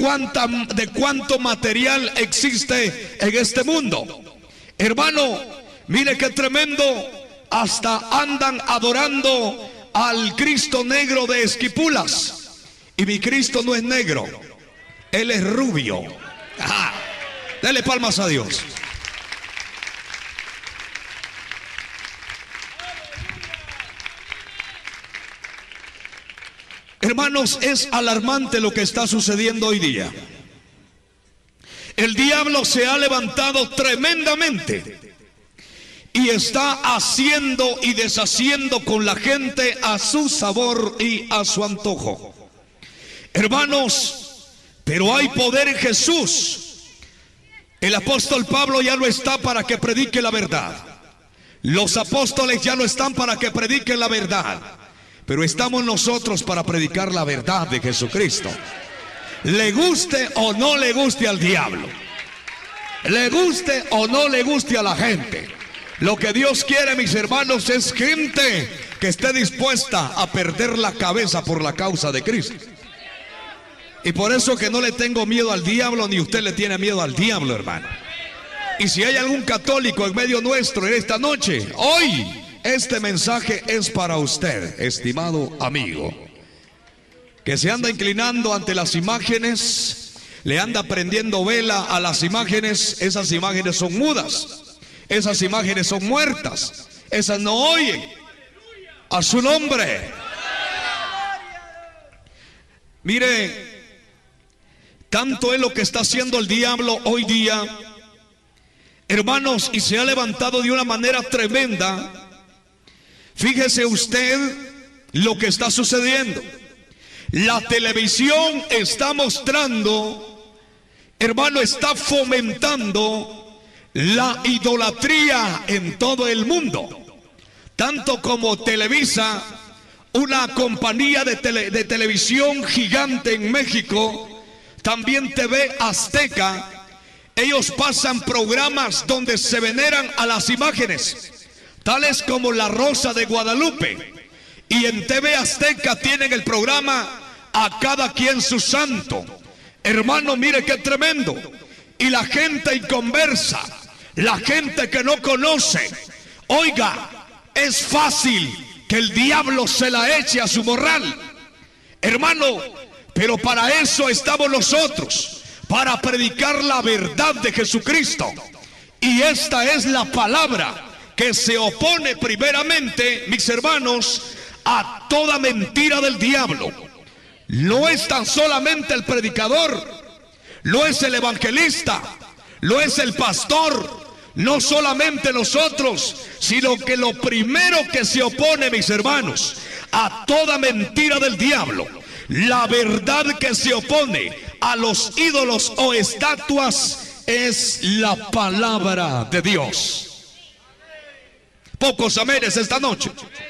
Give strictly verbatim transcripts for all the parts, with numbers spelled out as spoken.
cuánta, de cuánto material existe en este mundo. Hermano, mire qué tremendo, hasta andan adorando al Cristo negro de Esquipulas. Y mi Cristo no es negro, Él es rubio. Ajá. Dele palmas a Dios. Hermanos, es alarmante lo que está sucediendo hoy día. El diablo se ha levantado tremendamente y está haciendo y deshaciendo con la gente a su sabor y a su antojo. Hermanos, pero hay poder en Jesús. El apóstol Pablo ya no está para que predique la verdad. Los apóstoles ya no están para que prediquen la verdad. Pero estamos nosotros para predicar la verdad de Jesucristo. Le guste o no le guste al diablo, le guste o no le guste a la gente, lo que Dios quiere, mis hermanos, es gente que esté dispuesta a perder la cabeza por la causa de Cristo. Y por eso que no le tengo miedo al diablo, ni usted le tiene miedo al diablo, hermano. Y si hay algún católico en medio nuestro en esta noche, hoy, este mensaje es para usted, estimado amigo, que se anda inclinando ante las imágenes, le anda prendiendo vela a las imágenes. Esas imágenes son mudas, esas imágenes son muertas, esas no oyen. A su nombre. Mire, tanto es lo que está haciendo el diablo hoy día, hermanos, y se ha levantado de una manera tremenda. Fíjese usted lo que está sucediendo. La televisión está mostrando, hermano, está fomentando la idolatría en todo el mundo. Tanto como Televisa, una compañía de, tele, de televisión gigante en México, también T V Azteca, ellos pasan programas donde se veneran a las imágenes, tales como la Rosa de Guadalupe. Y en T V Azteca tienen el programa A Cada Quien Su Santo. Hermano, mire qué tremendo. Y la gente inconversa, la gente que no conoce, oiga, es fácil que el diablo se la eche a su morral, hermano. Pero para eso estamos nosotros, para predicar la verdad de Jesucristo. Y esta es la palabra que se opone primeramente, mis hermanos, a toda mentira del diablo. No es tan solamente el predicador, lo es el evangelista, lo es el pastor, no solamente nosotros, sino que lo primero que se opone, mis hermanos, a toda mentira del diablo, la verdad que se opone a los ídolos o estatuas, es la palabra de Dios. Pocos amenes esta noche.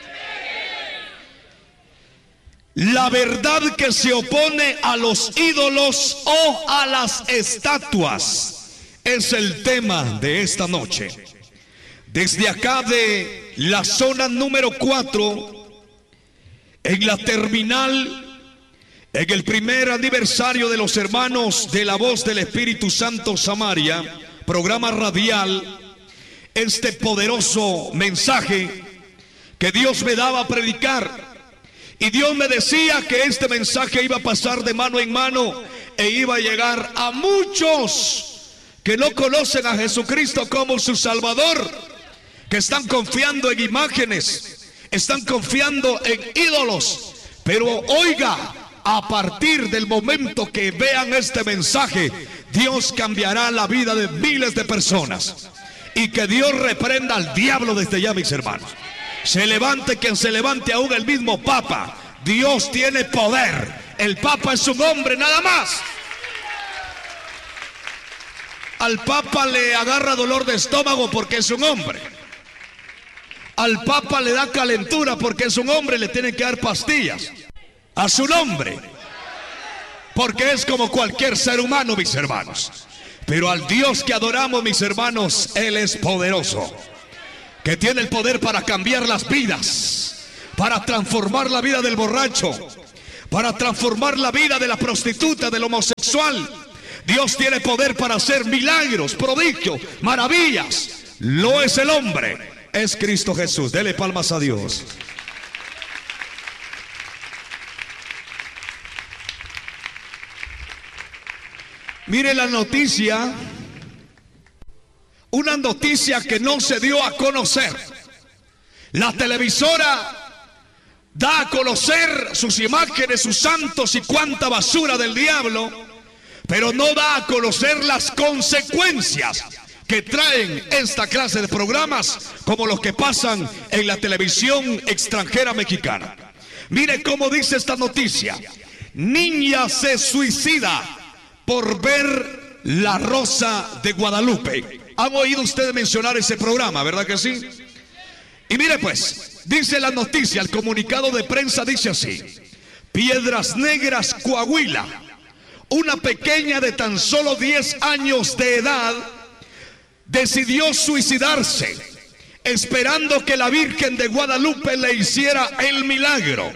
La verdad que se opone a los ídolos o a las estatuas es el tema de esta noche. Desde acá de la zona número cuatro, en la terminal, en el primer aniversario de los hermanos de la Voz del Espíritu Santo Samaria, programa radial, este poderoso mensaje que Dios me daba a predicar. Y Dios me decía que este mensaje iba a pasar de mano en mano e iba a llegar a muchos que no conocen a Jesucristo como su Salvador, que están confiando en imágenes, están confiando en ídolos. Pero oiga, a partir del momento que vean este mensaje, Dios cambiará la vida de miles de personas. Y que Dios reprenda al diablo desde ya, mis hermanos. Se levante quien se levante, aún el mismo Papa. Dios tiene poder. El Papa es un hombre nada más. Al Papa le agarra dolor de estómago porque es un hombre. Al Papa le da calentura porque es un hombre, le tienen que dar pastillas. A su nombre. Porque es como cualquier ser humano, mis hermanos. Pero al Dios que adoramos, mis hermanos, Él es poderoso, que tiene el poder para cambiar las vidas, para transformar la vida del borracho, para transformar la vida de la prostituta, del homosexual. Dios tiene poder para hacer milagros, prodigios, maravillas. Lo es el hombre, es Cristo Jesús. Dele palmas a Dios. Mire la noticia, una noticia que no se dio a conocer. La televisora da a conocer sus imágenes, sus santos y cuánta basura del diablo, pero no da a conocer las consecuencias que traen esta clase de programas como los que pasan en la televisión extranjera mexicana. Mire cómo dice esta noticia: niña se suicida por ver La Rosa de Guadalupe. ¿Han oído ustedes mencionar ese programa, verdad que sí? Y mire pues, dice la noticia, el comunicado de prensa dice así: Piedras Negras, Coahuila, una pequeña de tan solo diez años de edad decidió suicidarse, esperando que la Virgen de Guadalupe le hiciera el milagro.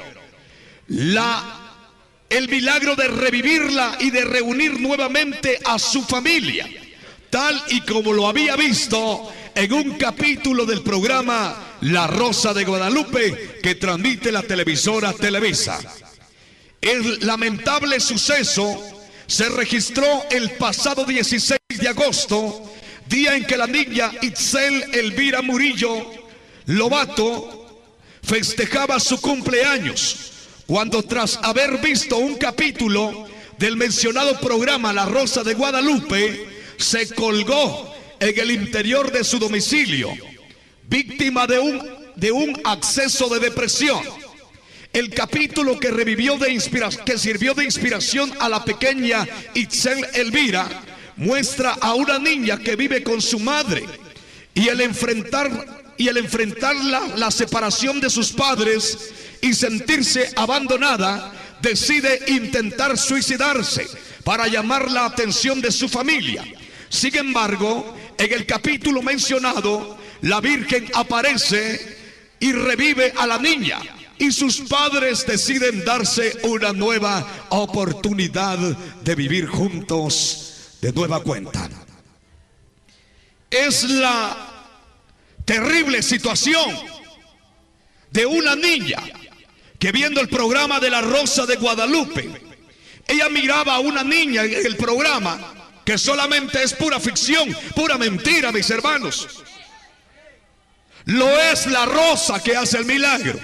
La El milagro de revivirla y de reunir nuevamente a su familia, tal y como lo había visto en un capítulo del programa La Rosa de Guadalupe que transmite la televisora Televisa. El lamentable suceso se registró el pasado dieciséis de agosto, día en que la niña Itzel Elvira Murillo Lobato festejaba su cumpleaños, cuando tras haber visto un capítulo del mencionado programa La Rosa de Guadalupe, se colgó en el interior de su domicilio, víctima de un, de un acceso de depresión. El capítulo que revivió de inspiración, que sirvió de inspiración a la pequeña Itzel Elvira, muestra a una niña que vive con su madre y el enfrentar y el enfrentar la, la separación de sus padres y sentirse abandonada, decide intentar suicidarse para llamar la atención de su familia. Sin embargo, en el capítulo mencionado, la Virgen aparece y revive a la niña, y sus padres deciden darse una nueva oportunidad de vivir juntos de nueva cuenta. Es la terrible situación de una niña que, viendo el programa de La Rosa de Guadalupe, ella miraba a una niña en el programa que solamente es pura ficción, pura mentira, mis hermanos. Lo es la rosa que hace el milagro.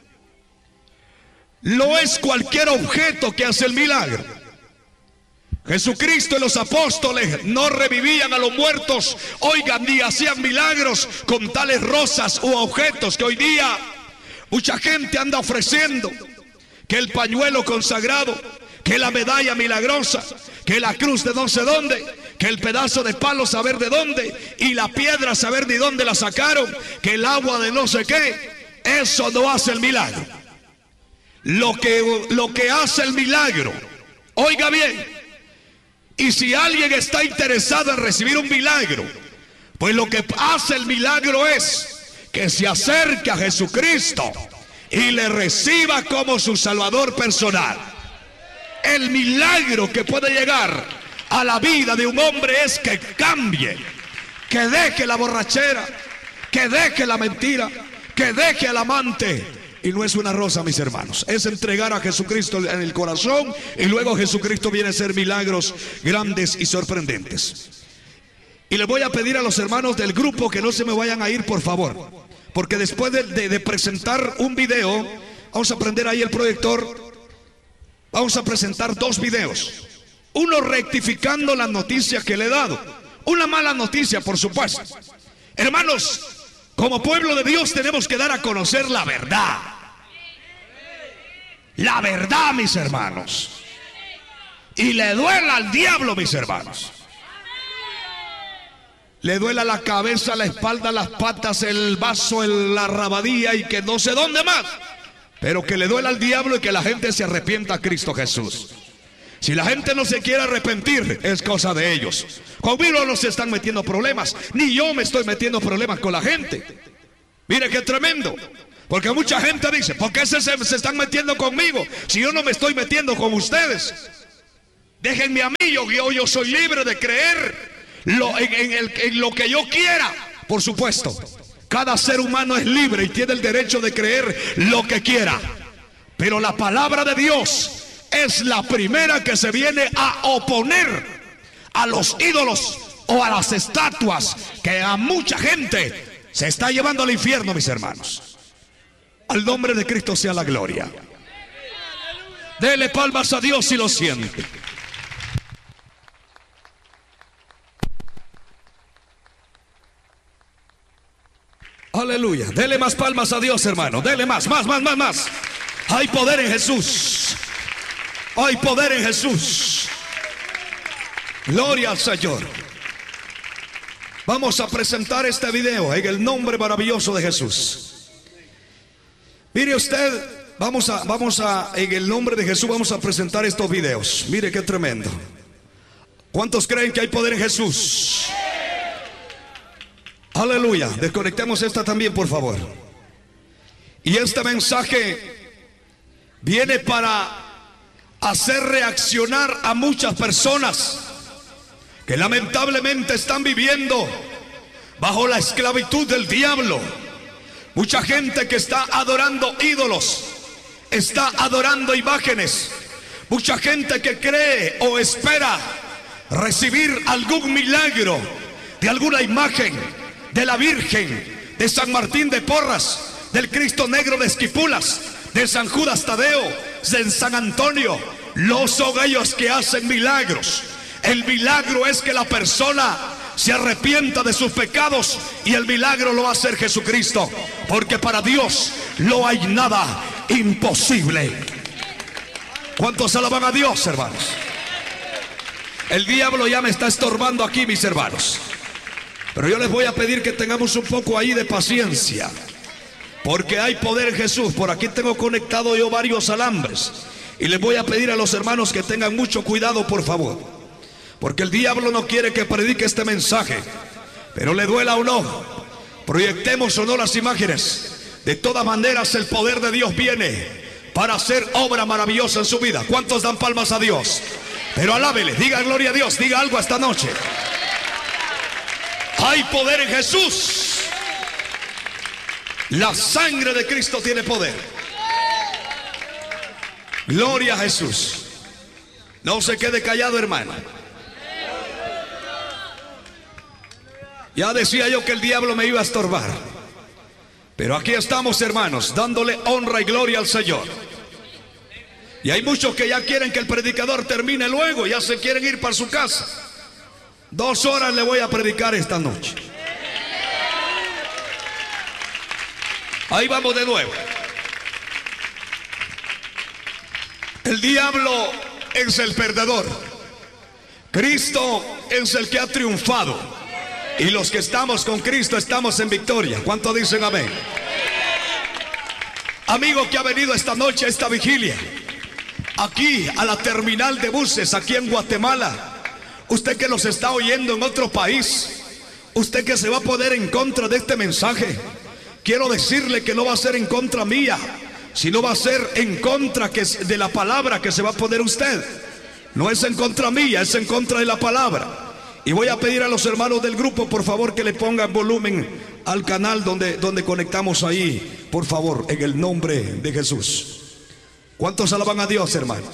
Lo es cualquier objeto que hace el milagro. Jesucristo y los apóstoles no revivían a los muertos, oigan, ni hacían milagros con tales rosas u objetos que hoy día mucha gente anda ofreciendo, que el pañuelo consagrado, que la medalla milagrosa, que la cruz de no sé dónde, que el pedazo de palo saber de dónde, y la piedra saber de dónde la sacaron, que el agua de no sé qué. Eso no hace el milagro. Lo que, lo que hace el milagro, oiga bien, y si alguien está interesado en recibir un milagro, pues lo que hace el milagro es que se acerque a Jesucristo y le reciba como su Salvador personal. El milagro que puede llegar a la vida de un hombre es que cambie, que deje la borrachera, que deje la mentira, que deje al amante. Y no es una rosa, mis hermanos, es entregar a Jesucristo en el corazón, y luego Jesucristo viene a hacer milagros grandes y sorprendentes. Y les voy a pedir a los hermanos del grupo que no se me vayan a ir, por favor, porque después de, de, de presentar un video, vamos a prender ahí el proyector, vamos a presentar dos videos. Uno rectificando las noticias que le he dado, una mala noticia, por supuesto. Hermanos, como pueblo de Dios tenemos que dar a conocer la verdad. La verdad, mis hermanos. Y le duela al diablo, mis hermanos. Le duela la cabeza, la espalda, las patas, el vaso, el, la rabadilla y que no sé dónde más. Pero que le duela al diablo y que la gente se arrepienta a Cristo Jesús. Si la gente no se quiere arrepentir, es cosa de ellos. Conmigo no se están metiendo problemas, ni yo me estoy metiendo problemas con la gente. Mire qué tremendo. Porque mucha gente dice, ¿por qué se, se, se están metiendo conmigo si yo no me estoy metiendo con ustedes? Déjenme a mí, yo, yo, yo soy libre de creer lo, en, en, el, en lo que yo quiera. Por supuesto, cada ser humano es libre y tiene el derecho de creer lo que quiera. Pero la palabra de Dios es la primera que se viene a oponer a los ídolos o a las estatuas que a mucha gente se está llevando al infierno, mis hermanos. Al nombre de Cristo sea la gloria. Dele palmas a Dios si lo siente. Aleluya. Dele más palmas a Dios, hermano. Dele más, más, más, más, más. Hay poder en Jesús. Hay poder en Jesús. Gloria al Señor. Vamos a presentar este video en el nombre maravilloso de Jesús. Mire usted, vamos a, vamos a, en el nombre de Jesús vamos a presentar estos videos. Mire qué tremendo. ¿Cuántos creen que hay poder en Jesús? Aleluya. Desconectemos esta también, por favor. Y este mensaje viene para hacer reaccionar a muchas personas que lamentablemente están viviendo bajo la esclavitud del diablo. Mucha gente que está adorando ídolos, está adorando imágenes. Mucha gente que cree o espera recibir algún milagro de alguna imagen, de la Virgen, de San Martín de Porras, del Cristo Negro de Esquipulas, de San Judas Tadeo, de San Antonio. Los son ellos que hacen milagros. El milagro es que la persona se arrepienta de sus pecados, y el milagro lo va a hacer Jesucristo, porque para Dios no hay nada imposible. ¿Cuántos alaban a Dios, hermanos? El diablo ya me está estorbando aquí, mis hermanos, pero yo les voy a pedir que tengamos un poco ahí de paciencia, porque hay poder en Jesús. Por aquí tengo conectado yo varios alambres, y les voy a pedir a los hermanos que tengan mucho cuidado, por favor, porque el diablo no quiere que predique este mensaje, pero le duela o no, proyectemos o no las imágenes, de todas maneras el poder de Dios viene para hacer obra maravillosa en su vida. ¿Cuántos dan palmas a Dios? Pero alábele, diga gloria a Dios, diga algo esta noche. Hay poder en Jesús. La sangre de Cristo tiene poder. Gloria a Jesús. No se quede callado, hermano. Ya decía yo que el diablo me iba a estorbar, pero aquí estamos, hermanos, dándole honra y gloria al Señor. Y hay muchos que ya quieren que el predicador termine luego, ya se quieren ir para su casa. Dos horas le voy a predicar esta noche. Ahí vamos de nuevo. El diablo es el perdedor. Cristo es el que ha triunfado. Y los que estamos con Cristo estamos en victoria. ¿Cuántos dicen amén? Amigo que ha venido esta noche a esta vigilia, aquí a la terminal de buses, aquí en Guatemala, usted que nos está oyendo en otro país, usted que se va a poner en contra de este mensaje, quiero decirle que no va a ser en contra mía, sino va a ser en contra que de la palabra que se va a poner usted. No es en contra mía, es en contra de la palabra. Y voy a pedir a los hermanos del grupo, por favor, que le pongan volumen al canal donde, donde conectamos ahí, por favor, en el nombre de Jesús. ¿Cuántos alaban a Dios, hermanos?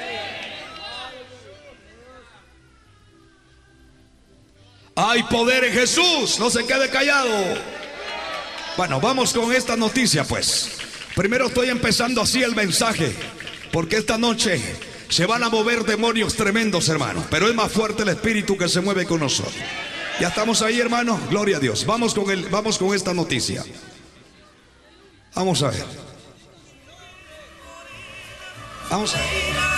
Hay poder en Jesús, no se quede callado. Bueno, vamos con esta noticia, pues. Primero estoy empezando así el mensaje, porque esta noche se van a mover demonios tremendos, hermano, pero es más fuerte el espíritu que se mueve con nosotros. Ya estamos ahí, hermano, gloria a Dios. Vamos con el, vamos con esta noticia. Vamos a ver. Vamos a ver.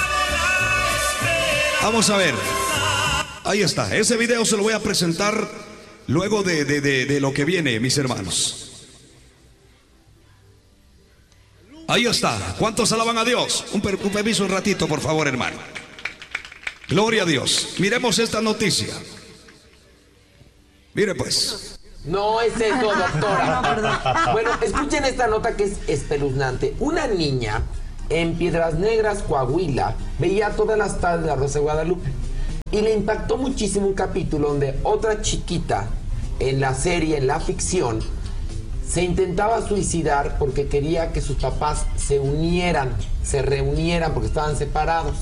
Vamos a ver. Ahí está. Ese video se lo voy a presentar luego de, de, de, de lo que viene, mis hermanos. Ahí está. ¿Cuántos alaban a Dios? Un, per, un permiso un ratito, por favor, hermano. Gloria a Dios. Miremos esta noticia. Mire pues. No es eso, doctora. No, perdón. Bueno, escuchen esta nota que es espeluznante. Una niña en Piedras Negras, Coahuila, veía todas las tardes La Rosa de Guadalupe. Y le impactó muchísimo un capítulo donde otra chiquita en la serie, en la ficción, se intentaba suicidar porque quería que sus papás se unieran, se reunieran porque estaban separados.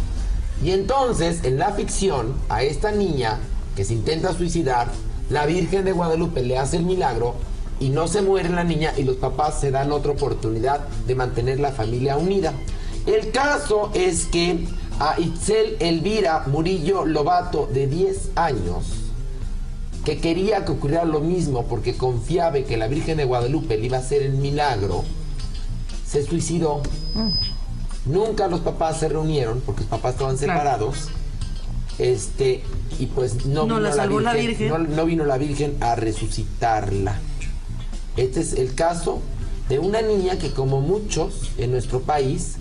Y entonces, en la ficción, a esta niña que se intenta suicidar, la Virgen de Guadalupe le hace el milagro y no se muere la niña y los papás se dan otra oportunidad de mantener la familia unida. El caso es que a Itzel Elvira Murillo Lobato, de diez años, que quería que ocurriera lo mismo porque confiaba en que la Virgen de Guadalupe le iba a hacer el milagro, se suicidó. Mm. Nunca los papás se reunieron porque los papás estaban separados. Claro. Este, y pues no, no vino, la la Virgen, la Virgen. No, no vino la Virgen a resucitarla. Este es el caso de una niña que, como muchos en nuestro país,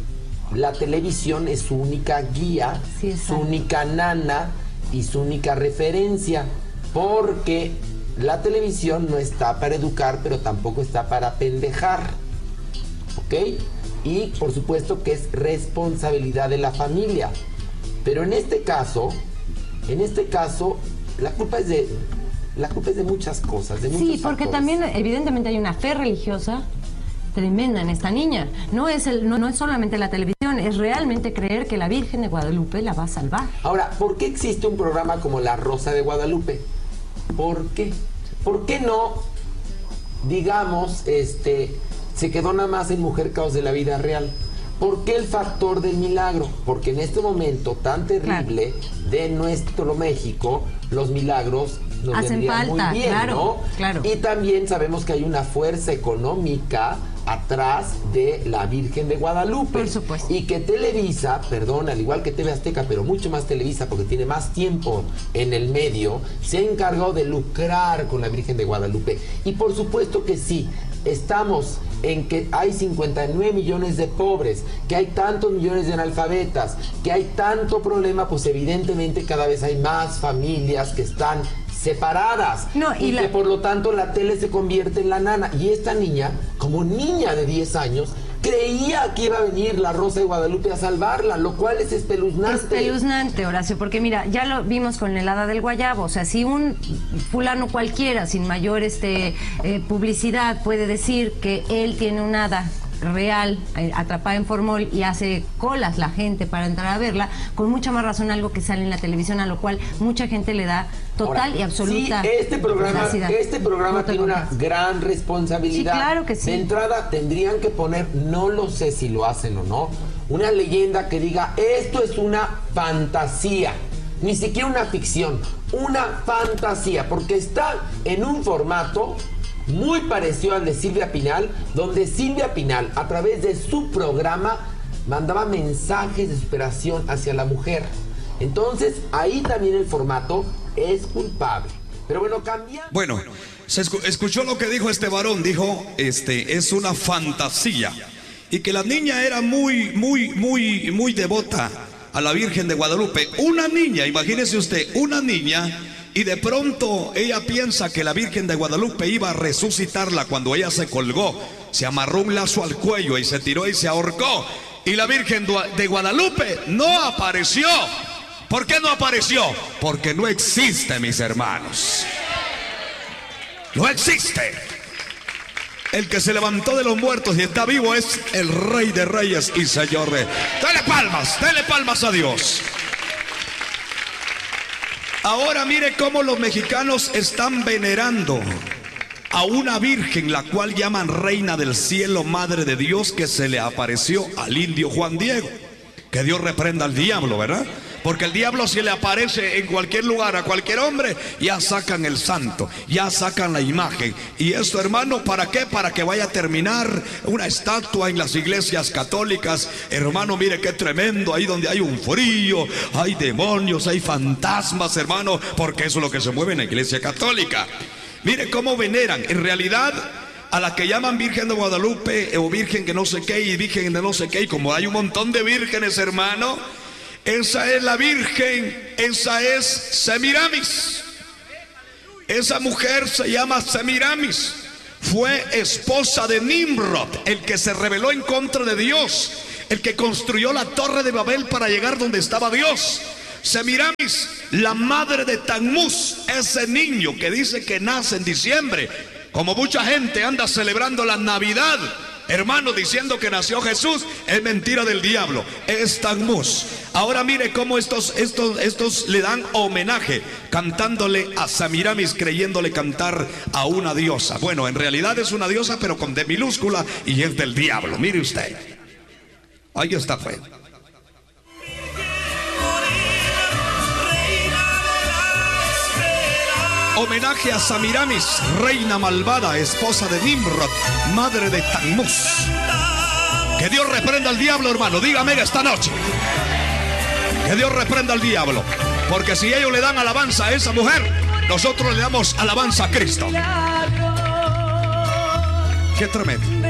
la televisión es su única guía, sí, su única nana y su única referencia, porque la televisión no está para educar, pero tampoco está para pendejar, ¿ok? Y por supuesto que es responsabilidad de la familia. Pero en este caso, en este caso, la culpa es de, la culpa es de muchas cosas, de muchos Sí, porque factores. También evidentemente hay una fe religiosa tremenda en esta niña. No es, el, no, no es solamente la televisión, es realmente creer que la Virgen de Guadalupe la va a salvar. Ahora, ¿por qué existe un programa como La Rosa de Guadalupe? ¿Por qué? ¿Por qué no, digamos, este, se quedó nada más en Mujer Caos de la vida real? ¿Por qué el factor del milagro? Porque en este momento tan terrible claro. de nuestro México, los milagros nos hacen vendrían falta, muy bien, claro, ¿no? Claro. Y también sabemos que hay una fuerza económica atrás de la Virgen de Guadalupe. Por supuesto. Y que Televisa, perdón, al igual que T V Azteca, pero mucho más Televisa porque tiene más tiempo en el medio, se ha encargado de lucrar con la Virgen de Guadalupe. Y por supuesto que sí, estamos en que hay cincuenta y nueve millones de pobres, que hay tantos millones de analfabetas, que hay tanto problema, pues evidentemente cada vez hay más familias que están separadas no, y, y la... que por lo tanto la tele se convierte en la nana. Y esta niña, como niña de diez años, creía que iba a venir la Rosa de Guadalupe a salvarla, lo cual es espeluznante. Espeluznante, Horacio, porque mira, ya lo vimos con el hada del guayabo. O sea, si un fulano cualquiera, sin mayor este eh, publicidad, puede decir que él tiene un hada real, eh, atrapada en formol, y hace colas la gente para entrar a verla, con mucha más razón algo que sale en la televisión, a lo cual mucha gente le da total Ahora, y absoluta sí, este programa, veracidad. este programa no tiene una gran responsabilidad. Sí, claro que sí. De entrada tendrían que poner, no lo sé si lo hacen o no, una leyenda que diga, esto es una fantasía, ni siquiera una ficción, una fantasía, porque está en un formato muy parecido al de Silvia Pinal, donde Silvia Pinal, a través de su programa, mandaba mensajes de superación hacia la mujer. Entonces, ahí también el formato es culpable. Pero bueno, cambiando... Bueno, se escu escuchó lo que dijo este varón. Dijo, este, es una fantasía. Y que la niña era muy, muy, muy, muy devota a la Virgen de Guadalupe. Una niña, imagínese usted, una niña... Y de pronto ella piensa que la Virgen de Guadalupe iba a resucitarla cuando ella se colgó. Se amarró un lazo al cuello y se tiró y se ahorcó. Y la Virgen de Guadalupe no apareció. ¿Por qué no apareció? Porque no existe, mis hermanos. No existe. El que se levantó de los muertos y está vivo es el Rey de Reyes y Señor de... Dale palmas, dale palmas a Dios. Ahora mire cómo los mexicanos están venerando a una virgen, la cual llaman Reina del Cielo, Madre de Dios, que se le apareció al indio Juan Diego. Que Dios reprenda al diablo, ¿verdad? Porque el diablo, si le aparece en cualquier lugar a cualquier hombre, ya sacan el santo, ya sacan la imagen. Y esto, hermano, ¿para qué? Para que vaya a terminar una estatua en las iglesias católicas. Hermano, mire qué tremendo, ahí donde hay un frío, hay demonios, hay fantasmas, hermano, porque eso es lo que se mueve en la iglesia católica. Mire cómo veneran, en realidad, a la que llaman Virgen de Guadalupe, o Virgen que no sé qué, y Virgen de no sé qué, y como hay un montón de vírgenes, hermano, esa es la Virgen, esa es Semiramis. Esa mujer se llama Semiramis. Fue esposa de Nimrod, el que se rebeló en contra de Dios, el que construyó la torre de Babel para llegar donde estaba Dios. Semiramis, la madre de Tammuz, ese niño que dice que nace en diciembre, como mucha gente anda celebrando la Navidad, hermano, diciendo que nació Jesús, es mentira del diablo, es Tammuz. Ahora mire cómo estos, estos, estos le dan homenaje, cantándole a Semiramis, creyéndole cantar a una diosa. Bueno, en realidad es una diosa, pero con D minúscula, y es del diablo. Mire usted, ahí está, pues. Homenaje a Semiramis, reina malvada, esposa de Nimrod, madre de Tammuz. Que Dios reprenda al diablo, hermano. Dígame esta noche. Que Dios reprenda al diablo. Porque si ellos le dan alabanza a esa mujer, nosotros le damos alabanza a Cristo. Qué tremendo.